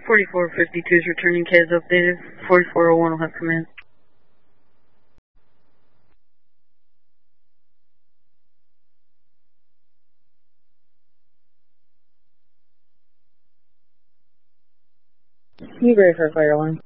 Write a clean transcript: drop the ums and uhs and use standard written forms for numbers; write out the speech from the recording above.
4452 is returning K as updated. 4401 will have command. You ready for a fire alarm?